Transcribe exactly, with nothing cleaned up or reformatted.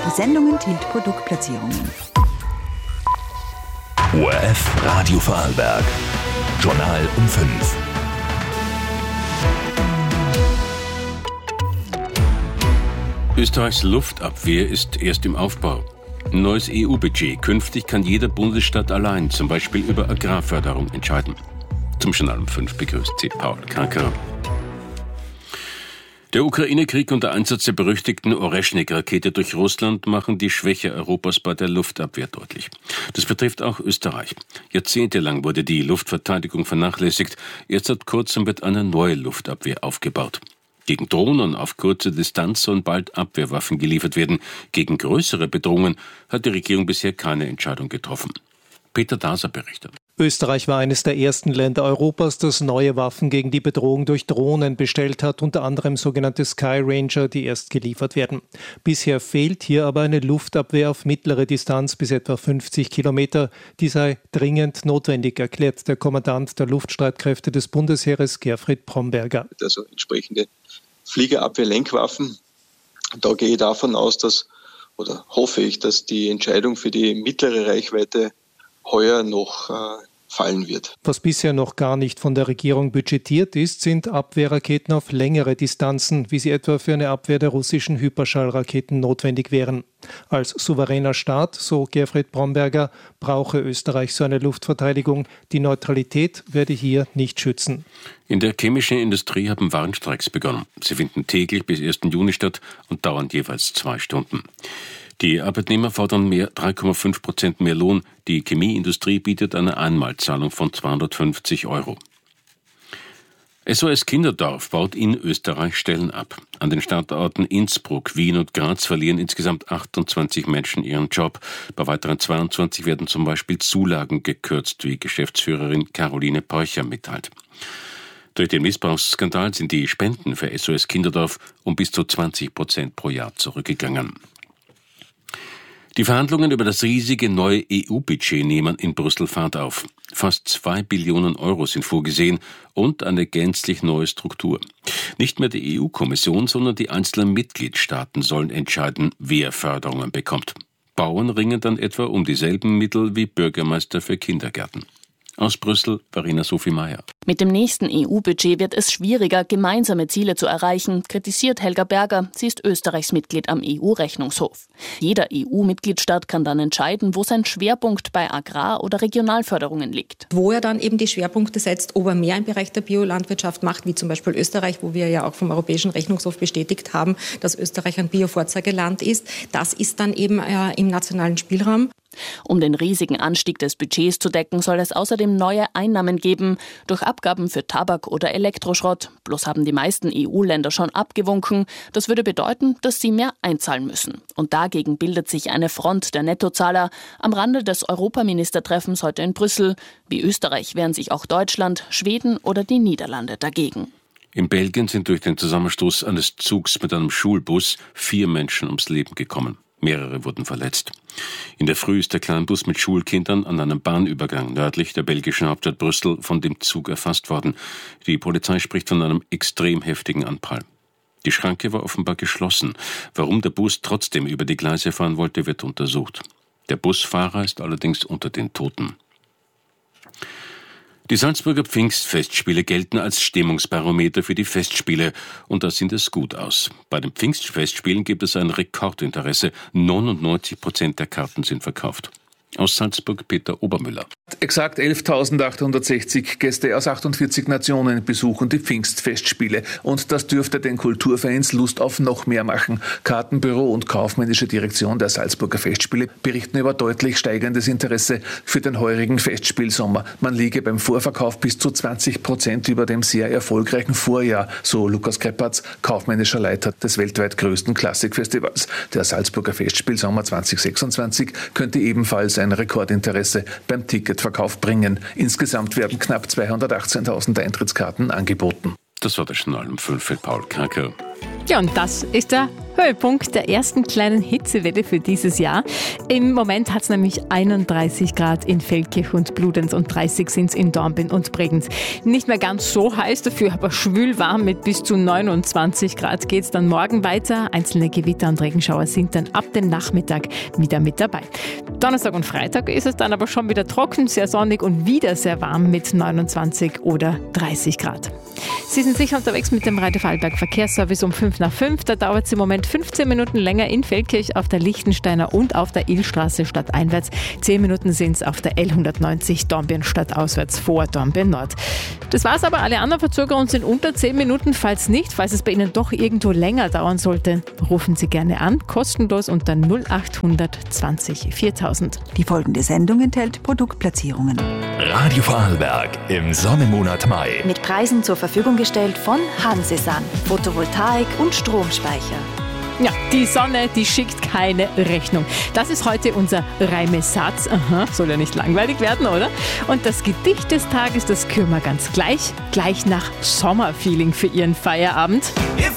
Die Sendung enthielt Produktplatzierungen. O R F Radio Vorarlberg. Journal um fünf. Österreichs Luftabwehr ist erst im Aufbau. Neues E U-Budget. Künftig kann jeder Bundesstaat allein, zum Beispiel über Agrarförderung, entscheiden. Zum Journal um fünf begrüßt Sie Paul Kranker. Der Ukraine-Krieg und der Einsatz der berüchtigten Oreschnik-Rakete durch Russland machen die Schwäche Europas bei der Luftabwehr deutlich. Das betrifft auch Österreich. Jahrzehntelang wurde die Luftverteidigung vernachlässigt. Erst seit kurzem wird eine neue Luftabwehr aufgebaut. Gegen Drohnen auf kurze Distanz sollen bald Abwehrwaffen geliefert werden. Gegen größere Bedrohungen hat die Regierung bisher keine Entscheidung getroffen. Peter Daser berichtet. Österreich war eines der ersten Länder Europas, das neue Waffen gegen die Bedrohung durch Drohnen bestellt hat, unter anderem sogenannte Sky Ranger, die erst geliefert werden. Bisher fehlt hier aber eine Luftabwehr auf mittlere Distanz bis etwa fünfzig Kilometer. Die sei dringend notwendig, erklärt der Kommandant der Luftstreitkräfte des Bundesheeres, Gerfried Bromberger. Also entsprechende Fliegerabwehr-Lenkwaffen. Da gehe ich davon aus, dass, oder hoffe ich, dass die Entscheidung für die mittlere Reichweite heuer noch äh, fallen wird. Was bisher noch gar nicht von der Regierung budgetiert ist, sind Abwehrraketen auf längere Distanzen, wie sie etwa für eine Abwehr der russischen Hyperschallraketen notwendig wären. Als souveräner Staat, so Gerfried Bromberger, brauche Österreich so eine Luftverteidigung. Die Neutralität werde hier nicht schützen. In der chemischen Industrie haben Warnstreiks begonnen. Sie finden täglich bis ersten Juni statt und dauern jeweils zwei Stunden. Die Arbeitnehmer fordern mehr drei Komma fünf Prozent mehr Lohn. Die Chemieindustrie bietet eine Einmalzahlung von zweihundertfünfzig Euro. S O S Kinderdorf baut in Österreich Stellen ab. An den Standorten Innsbruck, Wien und Graz verlieren insgesamt achtundzwanzig Menschen ihren Job. Bei weiteren zweiundzwanzig werden zum Beispiel Zulagen gekürzt, wie Geschäftsführerin Caroline Peucher mitteilt. Durch den Missbrauchsskandal sind die Spenden für S O S Kinderdorf um bis zu zwanzig Prozent pro Jahr zurückgegangen. Die Verhandlungen über das riesige neue E U-Budget nehmen in Brüssel Fahrt auf. Fast zwei Billionen Euro sind vorgesehen und eine gänzlich neue Struktur. Nicht mehr die E U-Kommission, sondern die einzelnen Mitgliedstaaten sollen entscheiden, wer Förderungen bekommt. Bauern ringen dann etwa um dieselben Mittel wie Bürgermeister für Kindergärten. Aus Brüssel, Verena Sophie Meyer. Mit dem nächsten E U-Budget wird es schwieriger, gemeinsame Ziele zu erreichen, kritisiert Helga Berger. Sie ist Österreichs Mitglied am E U-Rechnungshof. Jeder E U-Mitgliedstaat kann dann entscheiden, wo sein Schwerpunkt bei Agrar- oder Regionalförderungen liegt. Wo er dann eben die Schwerpunkte setzt, ob er mehr im Bereich der Biolandwirtschaft macht, wie zum Beispiel Österreich, wo wir ja auch vom Europäischen Rechnungshof bestätigt haben, dass Österreich ein Bio-Vorzeigeland ist. Das ist dann eben äh, im nationalen Spielraum. Um den riesigen Anstieg des Budgets zu decken, soll es außerdem neue Einnahmen geben, durch Abgaben für Tabak oder Elektroschrott. Bloß haben die meisten E U-Länder schon abgewunken. Das würde bedeuten, dass sie mehr einzahlen müssen. Und dagegen bildet sich eine Front der Nettozahler. Am Rande des Europaministertreffens heute in Brüssel. Wie Österreich wehren sich auch Deutschland, Schweden oder die Niederlande dagegen. In Belgien sind durch den Zusammenstoß eines Zugs mit einem Schulbus vier Menschen ums Leben gekommen. Mehrere wurden verletzt. In der Früh ist der Kleinbus mit Schulkindern an einem Bahnübergang nördlich der belgischen Hauptstadt Brüssel von dem Zug erfasst worden. Die Polizei spricht von einem extrem heftigen Anprall. Die Schranke war offenbar geschlossen. Warum der Bus trotzdem über die Gleise fahren wollte, wird untersucht. Der Busfahrer ist allerdings unter den Toten. Die Salzburger Pfingstfestspiele gelten als Stimmungsbarometer für die Festspiele und da sieht es gut aus. Bei den Pfingstfestspielen gibt es ein Rekordinteresse. neunundneunzig Prozent der Karten sind verkauft. Aus Salzburg Peter Obermüller. Exakt elftausendachthundertsechzig Gäste aus achtundvierzig Nationen besuchen die Pfingstfestspiele. Und das dürfte den Kulturfans Lust auf noch mehr machen. Kartenbüro und kaufmännische Direktion der Salzburger Festspiele berichten über deutlich steigendes Interesse für den heurigen Festspielsommer. Man liege beim Vorverkauf bis zu zwanzig Prozent über dem sehr erfolgreichen Vorjahr, so Lukas Kreppatz, kaufmännischer Leiter des weltweit größten Klassikfestivals. Der Salzburger Festspielsommer zwanzig sechsundzwanzig könnte ebenfalls ein Rekordinteresse beim Ticketverkauf bringen. Insgesamt werden knapp zweihundertachtzehntausend Eintrittskarten angeboten. Das war der Journal um fünf für Paul Kranker. Ja, und das ist der Höhepunkt der ersten kleinen Hitzewelle für dieses Jahr. Im Moment hat es nämlich einunddreißig Grad in Feldkirch und Bludenz und dreißig sind es in Dornbirn und Bregenz. Nicht mehr ganz so heiß, dafür aber schwül warm mit bis zu neunundzwanzig Grad geht es dann morgen weiter. Einzelne Gewitter und Regenschauer sind dann ab dem Nachmittag wieder mit dabei. Donnerstag und Freitag ist es dann aber schon wieder trocken, sehr sonnig und wieder sehr warm mit neunundzwanzig oder dreißig Grad. Sie sind sicher unterwegs mit dem Radio Vorarlberg Verkehrsservice um fünf nach fünf. Da dauert es im Moment fünfzehn Minuten länger in Feldkirch auf der Lichtensteiner und auf der Illstraße stadteinwärts. zehn Minuten sind es auf der L hundertneunzig Dornbirn stadtauswärts vor Dornbirn Nord. Das war's aber. Alle anderen Verzögerungen sind unter zehn Minuten. Falls nicht, falls es bei Ihnen doch irgendwo länger dauern sollte, rufen Sie gerne an. Kostenlos unter null acht zwanzig viertausend. Die folgende Sendung enthält Produktplatzierungen. Radio Vorarlberg im Sonnenmonat Mai. Mit Preisen zur Verfügung gestellt von Hansesan, Photovoltaik und Stromspeicher. Ja, die Sonne, die schickt keine Rechnung. Das ist heute unser Reimesatz. Aha, soll ja nicht langweilig werden, oder? Und das Gedicht des Tages, das küren wir ganz gleich, gleich nach Sommerfeeling für Ihren Feierabend.